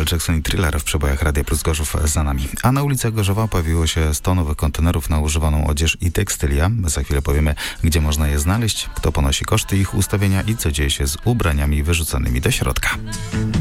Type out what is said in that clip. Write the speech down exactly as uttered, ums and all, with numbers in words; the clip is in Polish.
Jackson i Thriller w przebojach Radia Plus Gorzów za nami. A na ulicach Gorzowa pojawiło się sto nowych kontenerów na używaną odzież i tekstylia. Za chwilę powiemy, gdzie można je znaleźć, kto ponosi koszty ich ustawienia i co dzieje się z ubraniami wyrzucanymi do środka.